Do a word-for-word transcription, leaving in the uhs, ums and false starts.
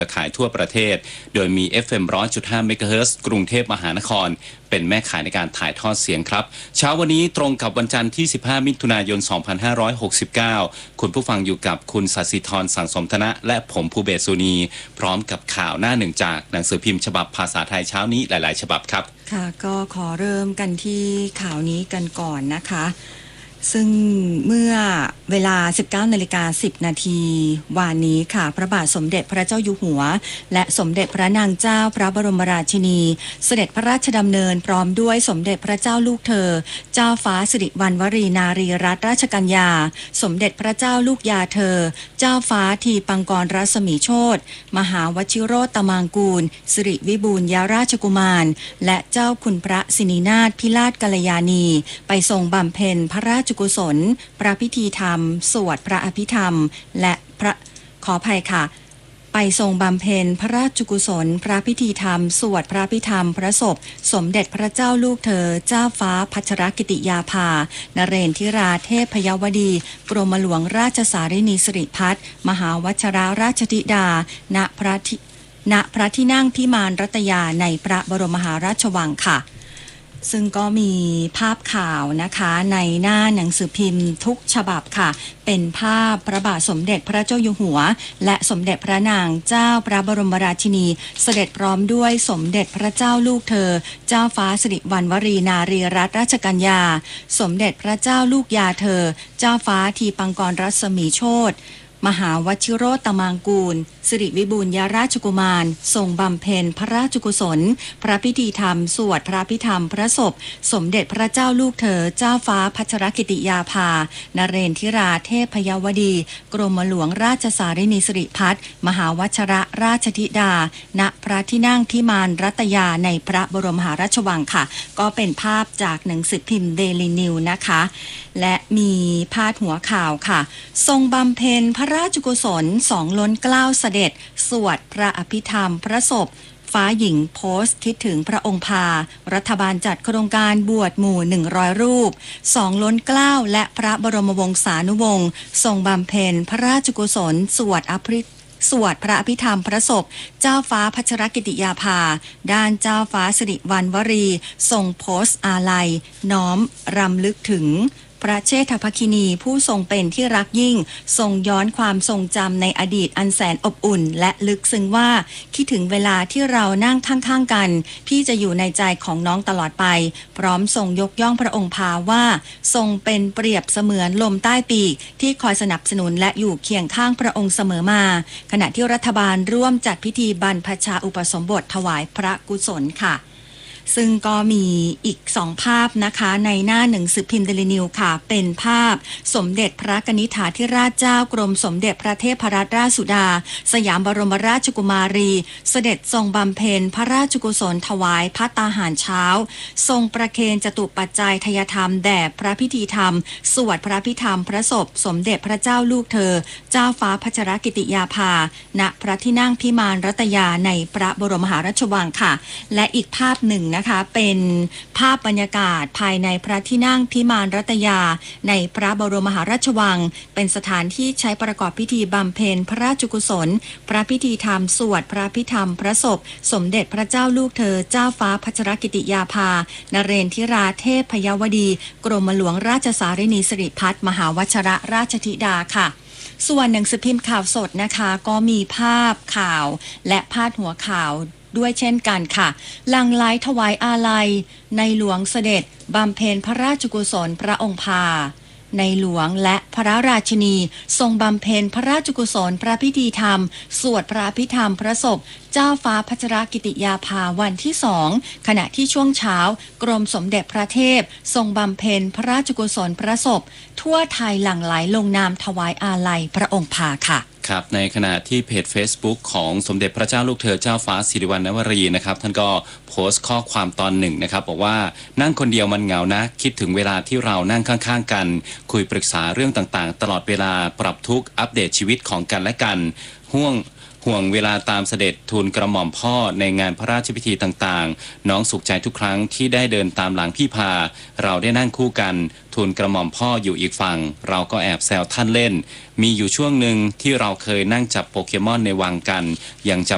ขายทั่วประเทศโดยมี เอฟ เอ็ม หนึ่งร้อยจุดห้า เมกะเฮิรตซ์กรุงเทพมหานครเป็นแม่ขายในการถ่ายทอดเสียงครับเช้าวันนี้ตรงกับวันจันทร์ที่สิบห้ามิถุนายนสองพันห้าร้อยหกสิบเก้าคุณผู้ฟังอยู่กับคุณศศิธรสังสมธนะและผมภูเบศสุนีพร้อมกับข่าวหน้าหนึ่งจากหนังสือพิมพ์ฉบับภาษาไทยเช้านี้หลายๆฉบับครับค่ะก็ขอเริ่มกันที่ข่าวนี้กันก่อนนะคะซึ่งเมื่อเวลา สิบเก้านาฬิกาสิบนาทีวานนี้ค่ะพระบาทสมเด็จพระเจ้าอยู่หัวและสมเด็จพระนางเจ้าพระบรมราชินีเสด็จพระราชดำเนินพร้อมด้วยสมเด็จพระเจ้าลูกเธอเจ้าฟ้าสิริวัณวรีนารีรัตนราชกัญญาสมเด็จพระเจ้าลูกยาเธอเจ้าฟ้าทีปังกรรัศมีโชติมหาวชิโรตมังกูลสิริวิบูลยราชกุมารและเจ้าคุณพระสินีนาถพิราชกัลยาณีไปทรงบำเพ็ญพระราชกุศลพระพิธีธรรมสวดพระอภิธรรมและพระขออภัยค่ะไปทรงบำเพ็ญพระราชกุศลพระพิธีธรรมสวดพระพิธรรมพระศพสมเด็จพระเจ้าลูกเธอเจ้าฟ้าพัชรกิติยาภานเรนทิราเทพยวดีกรมหลวงราชสารินีสิริพัฒน์มหาวชราราชธิดาณพระที่ณพระที่นั่งพิมานรัตยาในพระบรมมหาราชวังค่ะซึ่งก็มีภาพข่าวนะคะในหน้าหนังสือพิมพ์ทุกฉบับค่ะเป็นภาพพระบาทสมเด็จพระเจ้าอยู่หัวและสมเด็จพระนางเจ้าพระบรมราชินีเสด็จพร้อมด้วยสมเด็จพระเจ้าลูกเธอเจ้าฟ้าสิริวัณวรีนารีรัตนราชกัญญาสมเด็จพระเจ้าลูกยาเธอเจ้าฟ้าทีปังกรรัศมีโชติมหาวชิโรตมังกูลสิริวิบูลยราชกุมารทรงบำเพ็ญพระราชกุศลพระพิธีธรรมสวดพระพิธรรมพระศพสมเด็จพระเจ้าลูกเธอเจ้าฟ้าพัชรกิติยาภานเรนทิราเทพยวดีกรมหลวงราชสารินีสิริพัฒน์มหาวชระราชธิดาณพระที่นั่งพิมานรัตยาในพระบรมมหาราชวังค่ะก็เป็นภาพจากหนังสือพิมพ์เดลีนิวนะคะและมีพาดหัวข่าวค่ะทรงบำเพ็ญพระราชกุศลสองล้นเกล้าเสด็จสวดพระอภิธรรมพระศพฟ้าหญิงโพสต์คิดถึงพระองค์พารัฐบาลจัดโครงการบวชหมู่หนึ่งร้อยรูปสองล้นเกล้าและพระบรมวงศานุวงศ์ทรงบำเพ็ญพระราชกุศลสวดอภิสวดพระอภิธรรมพระศพเจ้าฟ้าพัชรกิติยาภาด้านเจ้าฟ้าสิริวัณวรีทรงโพสต์อาลัยน้อมรำลึกถึงพระเชษฐภคินีผู้ทรงเป็นที่รักยิ่งทรงย้อนความทรงจำในอดีตอันแสนอบอุ่นและลึกซึ้งว่าคิดถึงเวลาที่เรานั่งข้างๆกันพี่จะอยู่ในใจของน้องตลอดไปพร้อมทรงยกย่องพระองค์พาว่าทรงเป็นเปรียบเสมือนลมใต้ปีกที่คอยสนับสนุนและอยู่เคียงข้างพระองค์เสมอมาขณะที่รัฐบาลร่วมจัดพิธีบรรพชาอุปสมบทถวายพระกุศลค่ะซึ่งก็มีอีกสองภาพนะคะในหน้าหนังสือพิมพ์เดลินิวค่ะเป็นภาพสมเด็จพระกนิษฐาธิราชเจ้ากรมสมเด็จพระเทพรัตนราชสุดาสยามบรมราชกุมารีเสด็จทรงบำเพ็ญพระราชกุศลถวายภัตตาหารเช้าทรงประเคนจตุปัจจัยทยธรรมแด่พระพิธีธรรมสวดพระพิธรรมพระศพสมเด็จพระเจ้าลูกเธอเจ้าฟ้าพัชรกิติยาภาณพระที่นั่งพิมานรัตยาในพระบรมมหาราชวังค่ะและอีกภาพหนึ่งนะคะเป็นภาพบรรยากาศภายในพระที่นั่งพิมานรัตยาในพระบรมมหาราชวังเป็นสถานที่ใช้ประกอบพิธีบำเพ็ญพระราชกุศลพระพิธีธรรมสวดพระพิธรรมพระศพสมเด็จพระเจ้าลูกเธอเจ้าฟ้าพัชรกิติยาภานเรนทิราเทพยวดีกรมหลวงราชสารินีสิริพัฒน์มหาวชระราชธิดาค่ะส่วนหนังสือพิมพ์ข่าวสดนะคะก็มีภาพข่าวและพาดหัวข่าวด้วยเช่นกันค่ะหลั่งไหลถวายอาลัยในหลวงเสด็จบำเพ็ญพระราชกุศลพระองค์พาในหลวงและพระราชินีทรงบำเพ็ญพระราชกุศลพระพิธีธรรมสวดพระพิธรรมพระศพเจ้าฟ้าพัชรกิติยาภาวันที่สองขณะที่ช่วงเช้ากรมสมเด็จพระเทพทรงบำเพ็ญพระราชกุศลพระศพทั่วไทยหลั่งไหลลงนามถวายอาลัยพระองค์พาค่ะครับในขณะที่เพจ Facebook ของสมเด็จพระเจ้าลูกเธอเจ้าฟ้าสิริวัณณวรีนะครับท่านก็โพสต์ข้อความตอนหนึ่งนะครับบอกว่านั่งคนเดียวมันเหงานะคิดถึงเวลาที่เรานั่งข้างๆกันคุยปรึกษาเรื่องต่างๆตลอดเวลาปรับทุกข์อัปเดตชีวิตของกันและกันห่วง ห่วงเวลาตามเสด็จทูลกระหม่อมพ่อในงานพระราชพิธีต่างๆน้องสุขใจทุกครั้งที่ได้เดินตามหลังพี่พาเราได้นั่งคู่กันทูลกระหม่อมพ่ออยู่อีกฝั่งเราก็แอบแซวท่านเล่นมีอยู่ช่วงหนึ่งที่เราเคยนั่งจับโปเกมอนในวังกันยังจำ